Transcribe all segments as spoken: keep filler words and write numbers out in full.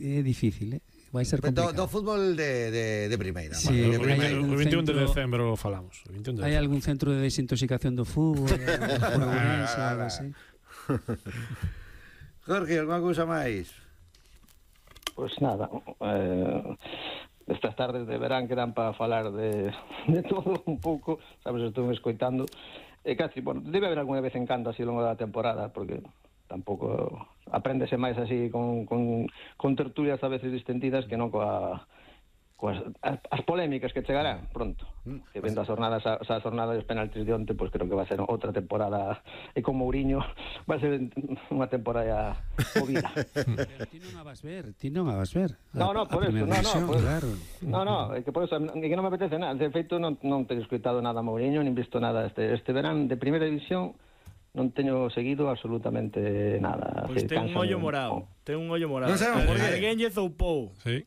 é difícil, eh? Vai ser complicado. Do, do fútbol de, de, de primeira. Sí, vale, de O primeira. vinte e un de decembro falamos. Hai algún centro de desintoxicación do fútbol? Algo así. Jorge, alguna cousa máis? Pois pues nada, eh, estas tardes de verán quedan para falar de, de todo un pouco, sabes, estou escoitando, e casi, bueno, debe haber alguna vez en cando así ao longo da temporada, porque tampouco apréndese máis así con, con, con tertulias a veces distendidas que non coa, coas as, as polémicas que chegarán pronto, que vendo as jornadas a, a jornada dos penaltis de onte, pois pues creo que va a ser outra temporada, e con Mourinho va a ser unha temporada movida. Pero ti non a vas ver, ti non a vas ver. No, no, por eso, no, no, por, claro. no, no, é que por eso, é que non me apetece nada, de feito non, non teño escoitado nada a Mourinho, nin visto nada este, este verán de primeira división. Non teño seguido absolutamente nada. Pois ten un ollo morado, ten un ollo morado. Non sabemos por qué. Alguén lle zoupou. Sí.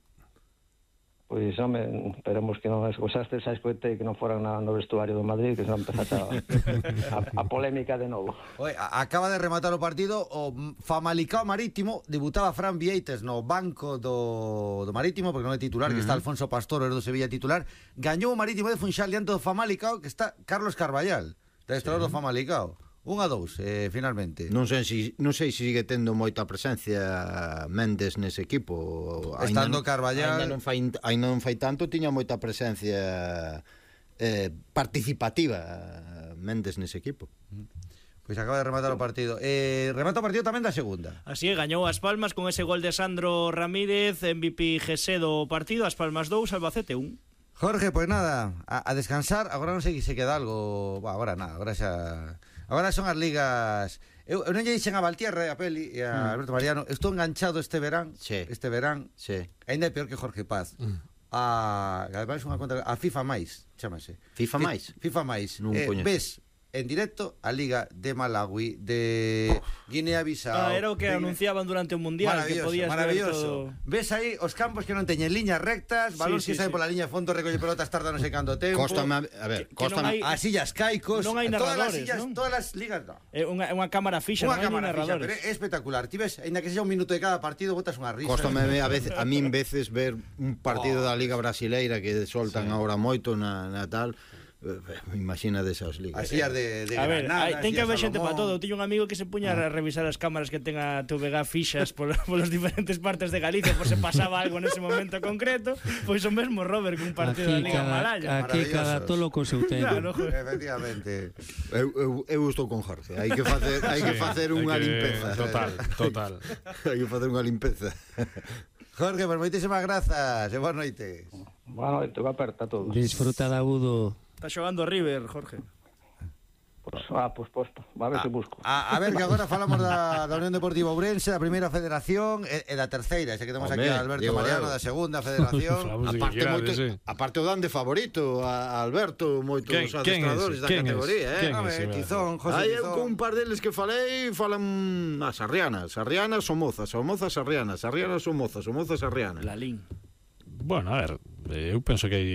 Pois, home, esperemos que non escosaste esa escoite que non foran no vestuario do Madrid, que non empezase a, a, a polémica de novo. Oye, acaba de rematar o partido o Famalicao Marítimo. Debutaba Fran Vieites no banco do, do Marítimo, porque non é titular, uh-huh. que está Alfonso Pastor, o do Sevilla titular. Gañou o Marítimo de Funchal diante do Famalicao, que está Carlos Carballal, adestrador sí. do Famalicao. Un a dous, eh, finalmente. Non sei se non sei se sigue tendo moita presencia Méndez nese equipo. Estando ainda, Carballal, ainda non fai ainda non fai tanto, tiña moita presencia eh, participativa Méndez nese equipo. Pois acaba de rematar o partido. Eh, remata o partido tamén da segunda. Así é, gañou As Palmas con ese gol de Sandro Ramírez, M V P G S do partido. As Palmas dous, Albacete un. Jorge, pois nada, a, a descansar. Agora non sei se queda algo. Bah, agora nada, agora xa. Agora son as ligas. Eu, eu non lle dixen a Valtierra e a Peli e a Alberto Mariano. Estou enganchado este verán. Sí. Este verán. Sí. Ainda é peor que Jorge Paz. Mm. A, ademais unha contra a FIFA máis, chámase. FIFA máis. FIFA máis. Non eh, coñezo. ves en directo a Liga de Malawi, de Guinea-Bissau. Ah, era o que de... anunciaban durante o Mundial, que podías maravilloso. ver todo. Ves aí os campos que non teñen liñas rectas, balóns sí, que sí, saen sí. pola liña de fondo, recolle pelotas, tarda non sei canto tempo. Cóstame, a ver, Que- que cóstame. non hai- As sillas caicos, Non hai todas as narradores, sillas, non? todas as ligas, no. É unha, unha cámara fixa, Unha non hai cámara nin fixa, pero narradores. é espectacular. Ti ves, ainda que sexa un minuto de cada partido, botas unha risa. Cóstame a veces a min veces ver un partido Oh. da Liga Brasileira que soltan Sí. agora moito na, na tal. Eh, Imagina desas ligas. As sillas de, de A ver, Granada, hai, ten que as haber sillas xente para Salomón. todo. Eu tiño un amigo que se puña a revisar as cámaras que ten a T V G fixas por, polos diferentes partes de Galicia, por se pasaba algo nese momento concreto. Pois o mesmo Robert cun partido da Aquí Liga cada, Malaya. aquí cada Maravillosos. tolo co seu tema. Claro, joder. Efectivamente. Eu, eu, eu estou con Jorge. Hai que facer, hai que Sí, facer hai unha que- limpeza. Total, total. Hai que facer unha limpeza. Jorge, pues moitísimas grazas e boas noites. Boa noite, va aperta a todos. Disfruta da Udo. Está xogando River, Jorge. Pues, ah, pues posto, va a ver se busco. A, a ver, que agora falamos da, da Unión Deportiva Ourense, da primeira federación e, e da terceira, xa que temos aquí Hombre, a Alberto digo Mariano eu. da segunda federación. Falamos de que Aparte querades, moito, sí. aparte o dan de favorito a, a Alberto, moitos Quen- quen é adestradores ese? da Quen é categoría, ese? eh. Quen é Home, ese, verdad? Tizón, José Aí eu Tizón. con un par deles que falei falan as Sarrianas, Sarrianas son mozas, son mozas Sarrianas, Sarrianas son mozas, son mozas Sarrianas. Lalín. Bueno, a ver, eh, eu penso que hai...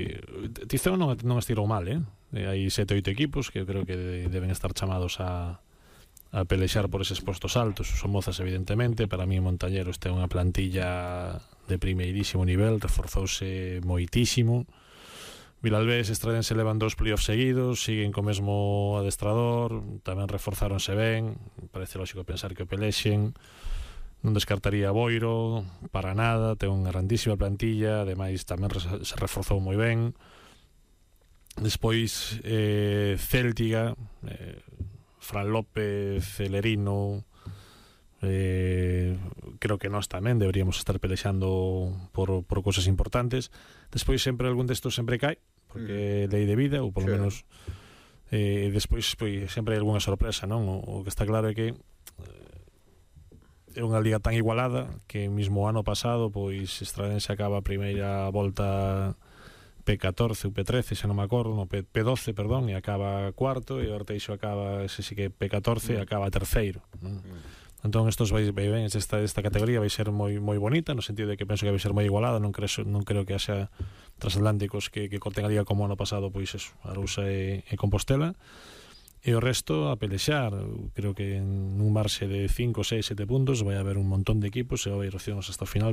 Tizón non, non estirou mal, eh? Eh, hai sete, oito equipos que eu creo que deben estar chamados a, a pelexar por eses postos altos. Son mozas, evidentemente. Para mí, Montañeros ten unha plantilla de primeirísimo nivel, reforzouse moitísimo. Vilalbés e Estradense levan dous playoffs seguidos, siguen co mesmo adestrador, tamén reforzáronse ben. Parece lógico pensar que o pelexen. Non descartaría a Boiro para nada, ten unha grandísima plantilla, ademais tamén se reforzou moi ben. Despois eh, Céltiga, eh, Fran López, Celerino, eh, creo que nós tamén deberíamos estar pelexando por, por cosas importantes. Despois sempre algún destos sempre cae, porque é lei de vida, ou polo Sí. menos eh, despois pois, sempre hai algunha sorpresa, non? O, o que está claro é que é unha liga tan igualada que mesmo o ano pasado pois Estradense acaba a primeira volta P catorce ou P trece, xa non me acordo, no P doce, perdón, e acaba cuarto, e o Arteixo acaba, ese sí que P catorce, e acaba terceiro, non? Entón estos vai, vai ben, esta, esta categoría vai ser moi moi bonita, no sentido de que penso que vai ser moi igualada, non creo, non creo que haxa transatlánticos que, que corten a liga como ano pasado, pois eso, Arousa e, e Compostela. E o resto a pelexar. Creo que en un marxe de cinco, seis, sete puntos vai haber un montón de equipos e vai ir opcións hasta o final